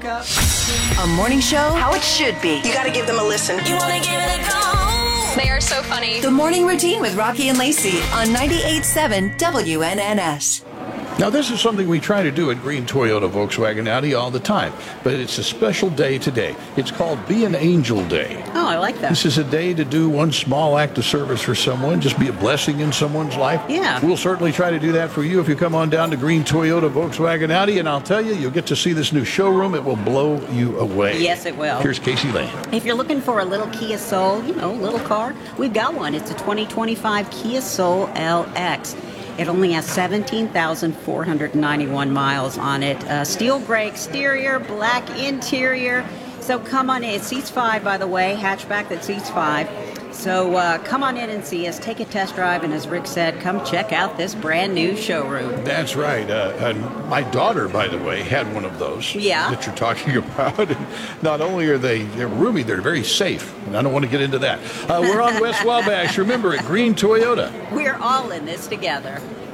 up. A morning show, how it should be. You gotta give them a listen. You wanna give it a go? They are so funny. The Morning Routine with Rocky and Lacey on 98.7 WNNS. Now, this is something we try to do at Green Toyota Volkswagen Audi all the time, but it's a special day today. It's called Be an Angel Day. Oh, I like that. This is a day to do one small act of service for someone, just be a blessing in someone's life. Yeah. We'll certainly try to do that for you if you come on down to Green Toyota Volkswagen Audi, and I'll tell you, you'll get to see this new showroom. It will blow you away. Yes, it will. Here's Casey Lane. If you're looking for a little Kia Soul, little car, we've got one. It's a 2025 Kia Soul LX. It only has 17,491 miles on it. Steel gray exterior, black interior. So come on in. It seats 5, by the way, hatchback that seats 5. So come on in and see us. Take a test drive, and as Rick said, come check out this brand new showroom. That's right. And my daughter, by the way, had one of those that you're talking about. And not only are they're roomy, they're very safe. And I don't want to get into that. We're on West Wabash. Remember, at Green Toyota. We're all in this together.